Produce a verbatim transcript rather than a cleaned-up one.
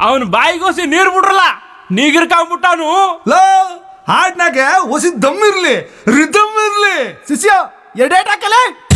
ಅವನು ಬಾಯಿಗೋಸಿ ನೀರು ಬಿಡ್ರಲ್ಲ ನೀಗಿರ್ಕೊಂಡ್ಬಿಟ್ಟವನು. ಲೋ ಹಾಡ್ನಾಗೆ ಹೊಸಿ ದಮ್ ಇರ್ಲಿ, ರಿದಮ್ ಇರ್ಲಿ. ಶಿಷ್ಯ ಎಡೇಟ್ ಹಾಕಲೇ.